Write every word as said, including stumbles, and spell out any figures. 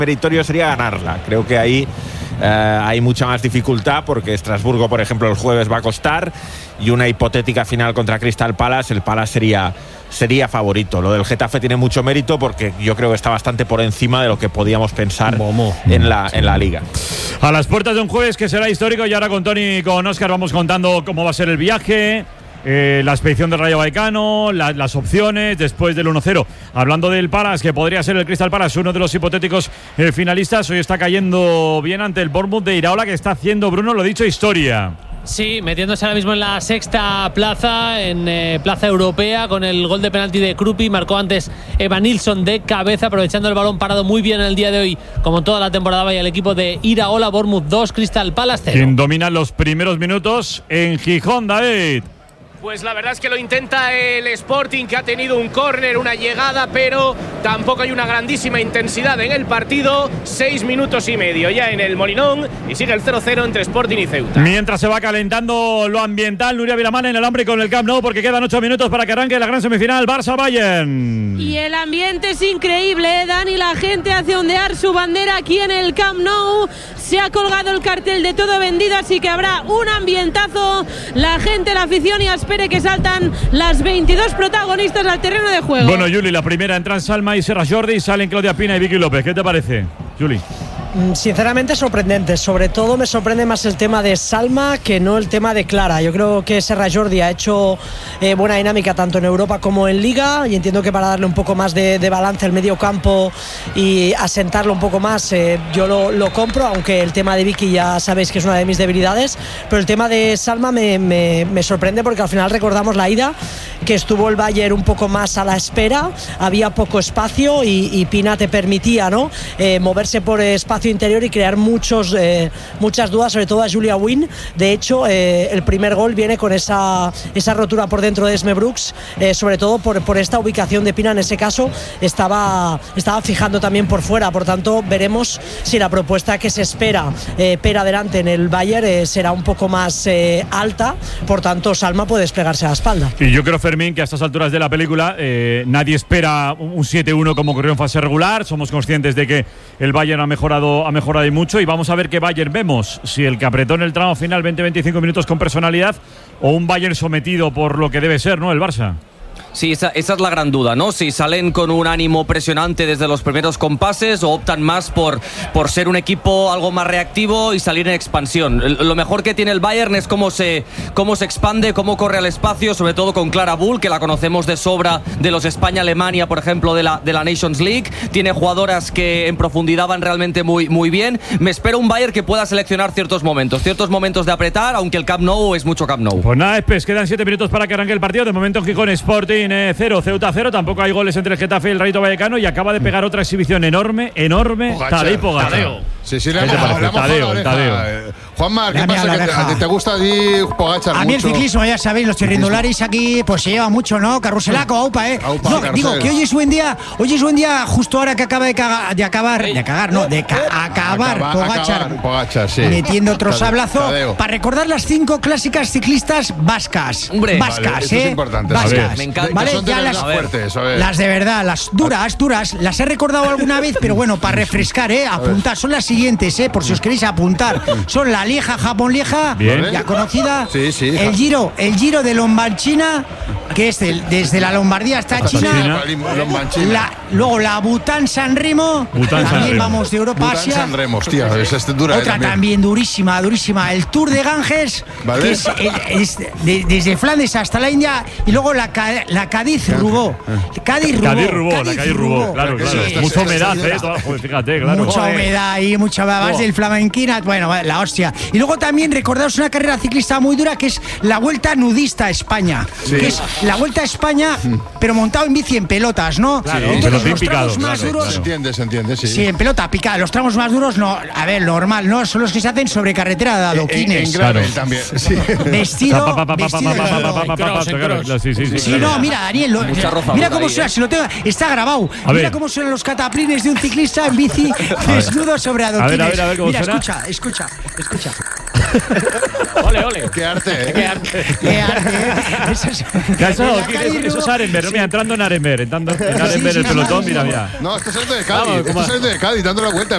meritorio sería ganarla. Creo que ahí eh, hay mucha más dificultad porque Estrasburgo, por ejemplo, el jueves va a costar y una hipotética final contra Crystal Palace, el Palace sería, sería favorito. Lo del Getafe tiene mucho mérito porque yo creo que está bastante por encima de lo que podíamos pensar en la, en la Liga. A las puertas de un jueves que será histórico, y ahora con Tony y con Óscar vamos contando cómo va a ser el viaje, Eh, la expedición del Rayo Vallecano, la, las opciones después del uno cero. Hablando del Palace, que podría ser el Crystal Palace uno de los hipotéticos eh, finalistas, hoy está cayendo bien ante el Bournemouth de Iraola, que está haciendo, Bruno, lo dicho, historia. Sí, metiéndose ahora mismo en la sexta plaza, en eh, plaza europea, con el gol de penalti de Krupi. Marcó antes Evan Nilsson de cabeza, aprovechando el balón parado muy bien en el día de hoy, como toda la temporada. Vaya el equipo de Iraola. Bournemouth dos, Crystal Palace cero. Quien domina los primeros minutos en Gijón, David. Pues la verdad es que lo intenta el Sporting, que ha tenido un córner, una llegada, pero tampoco hay una grandísima intensidad en el partido. Seis minutos y medio ya en el Molinón y sigue el cero cero entre Sporting y Ceuta. Mientras se va calentando lo ambiental, Nuria Vilamán en el hambre con el Camp Nou, porque quedan ocho minutos para que arranque la gran semifinal Barça-Bayern. Y el ambiente es increíble, ¿eh, Dani? La gente hace ondear su bandera aquí en el Camp Nou. Se ha colgado el cartel de todo vendido, así que habrá un ambientazo. La gente, la afición, y espere que saltan las veintidós protagonistas al terreno de juego. Bueno, Juli, la primera entran Salma y Serra Jordi, salen Claudia Pina y Vicky López. ¿Qué te parece, Juli? Sinceramente sorprendente, sobre todo me sorprende más el tema de Salma que no el tema de Clara. Yo creo que Serra Jordi ha hecho eh, buena dinámica tanto en Europa como en Liga, y entiendo que para darle un poco más de, de balance al medio campo y asentarlo un poco más, eh, yo lo, lo compro, aunque el tema de Vicky ya sabéis que es una de mis debilidades, pero el tema de Salma me, me, me sorprende porque al final recordamos la ida, que estuvo el Bayern un poco más a la espera, había poco espacio y, y Pina te permitía, ¿no?, eh, moverse por espacio interior y crear muchos, eh, muchas dudas, sobre todo a Julia Wynn. De hecho, eh, el primer gol viene con esa, esa rotura por dentro de Esme Brooks, eh, sobre todo por, por esta ubicación de Pina. En ese caso estaba, estaba fijando también por fuera, por tanto veremos si la propuesta que se espera eh, Pera adelante en el Bayern eh, será un poco más eh, alta, por tanto Salma puede desplegarse a la espalda. Y yo creo, Fermín, que a estas alturas de la película eh, nadie espera un siete uno como ocurrió en fase regular. Somos conscientes de que el Bayern ha mejorado ha mejorado y mucho, y vamos a ver qué Bayern vemos, si el que apretó en el tramo final veinte a veinticinco minutos con personalidad, o un Bayern sometido por lo que debe ser, ¿no?, el Barça. Sí, esa, esa es la gran duda, ¿no? Si salen con un ánimo presionante desde los primeros compases o optan más por, por ser un equipo algo más reactivo y salir en expansión. Lo mejor que tiene el Bayern es cómo se, cómo se expande, cómo corre al espacio, sobre todo con Clara Bull, que la conocemos de sobra de los España-Alemania, por ejemplo, de la, de la Nations League. Tiene jugadoras que en profundidad van realmente muy, muy bien. Me espero un Bayern que pueda seleccionar ciertos momentos, ciertos momentos de apretar, aunque el Camp Nou es mucho Camp Nou. Pues nada, Espes, quedan siete minutos para que arranque el partido. De momento en Gijón Sporting cero, Ceuta cero, tampoco hay goles entre el Getafe y el Rayo Vallecano, y acaba de pegar otra exhibición enorme, enorme, Tadej Pogačar. Sí, sí, le hemos Tadeo, Tadeo. Juanma, ¿qué pasa? Que te, ¿A ti te gusta a ti Pogačar A mí el ciclismo, ya sabéis, los chirrindularis aquí pues se lleva mucho, ¿no? Carruselaco, aupa, ¿eh? Aupa, no, carrusel. Digo que hoy es buen día, hoy es buen día justo ahora que acaba de, caga, de acabar, de cagar, no, de ca acabar Acaba, Pogačar, acabar, Pogačar sí. Metiendo otro Tadeo, sablazo Tadeo. Para recordar las cinco clásicas ciclistas vascas. Hombre, vascas, vale, ¿eh? Es importante. Vascas. Me encanta. Vale, ya las fuertes, las de verdad, las duras, duras, las he recordado alguna vez, pero bueno, para refrescar, ¿eh? Apuntar, son las siguientes, ¿eh? Por si os queréis apuntar. Son la Lieja, Japón-Lieja, ya conocida. Sí, sí. El Giro, el Giro de Lombardchina, que es el, desde la Lombardía hasta, hasta China. China. La, luego la Bután-San Remo, Bután también San vamos de Europa a Asia. San Remo, hostia, esa es dura. Otra también. también durísima, durísima. El Tour de Ganges, ¿vale? Que es, el, es de, desde Flandes hasta la India, y luego la, la Cádiz-Rubó. Cádiz-Rubó. Cádiz-Rubó, la Cádiz-Rubó, claro, claro. Sí, mucha humedad, ¿eh? Joder, fíjate, claro. Mucha humedad y mucha base del flamenquina, bueno, la hostia. Y luego también recordaros una carrera ciclista muy dura que es la Vuelta Nudista a España, sí. Que es la Vuelta a España, pero montado en bici en pelotas, ¿no? Claro, entonces, pero los tramos picados, más claro, duros. Se entiende, se entiende, sí. Sí, en pelota picada. Los tramos más duros, no, a ver, normal, ¿no? Son los que se hacen sobre carretera de adoquines. En, en gravel claro. También. Sí. Vestido, vestido. Sí, sí, sí. Sí, no, mira, Daniel, lo, mira cómo suena, si lo tengo, está grabado. A mira ver. Cómo suenan los cataplines de un ciclista en bici desnudo sobre adoquines. A ver, a ver, a ver cómo mira, suena. escucha, escucha, escucha. Ole, ole. Qué arte, ¿eh? Qué arte. Qué arte, ¿eh? Eso es, Eso, en la eso, calle, eso ¿no? es Arenberg. Mira, entrando en Arenberg. Entrando en Arenberg sí, el sí, pelotón, sí, mira, sí. mira. No, esto es el de Cádiz. Vamos, Esto ¿cómo? es el de Cádiz, dando la vuelta.